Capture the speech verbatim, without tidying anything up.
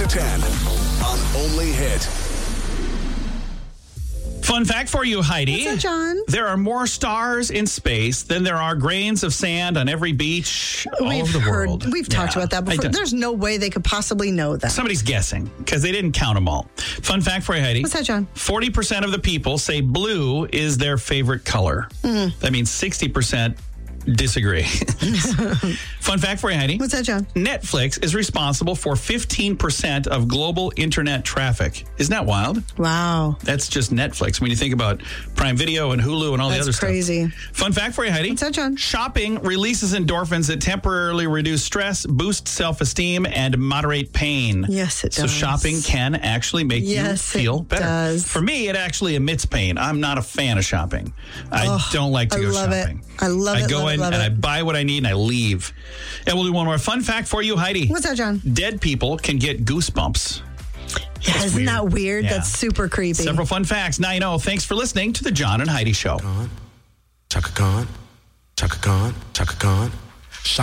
ten on Only Hit. Fun fact for you, Heidi. What's that, John? There are more stars in space than there are grains of sand on every beach all We've over the heard, world. we've talked Yeah, about that I before. don't- There's no way they could possibly know that. Somebody's guessing because they didn't count them all. Fun fact for you, Heidi. What's that, John? forty percent of the people say blue is their favorite color. Mm. That means sixty percent disagree. Fun fact for you, Heidi. What's that, John? Netflix is responsible for fifteen percent of global internet traffic. Isn't that wild? Wow. That's just Netflix. When you think about Prime Video and Hulu and all That's the other crazy. stuff. Fun fact for you, Heidi. What's that, John? Shopping releases endorphins that temporarily reduce stress, boost self-esteem, and moderate pain. Yes, it So does. shopping can actually make Yes, you feel it better. does. For me, it actually emits pain. I'm not a fan of shopping. I Oh, don't like to I go love shopping. it. I love I it, go love it, in love and it. I buy what I need and I leave. And we'll do one more fun fact for you, Heidi. What's that, John? Dead people can get goosebumps. Yeah, isn't weird. that weird? Yeah. That's super creepy. Several fun facts. Now you know. Thanks for listening to the John and Heidi Show. Chaka Khan, Chaka Khan, Chaka Khan.